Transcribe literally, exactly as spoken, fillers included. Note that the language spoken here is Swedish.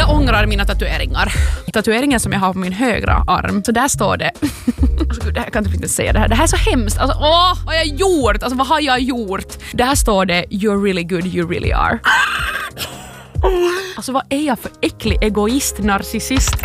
Jag ångrar mina tatueringar. Tatueringen som jag har på min högra arm, så där står det... Alltså, gud, det här, jag kan inte säga det här. Det här är så hemskt. Alltså, åh, vad har jag gjort? Alltså, vad har jag gjort? Där står det you're really good, you really are. Alltså, vad är jag för äcklig egoist, narcissist?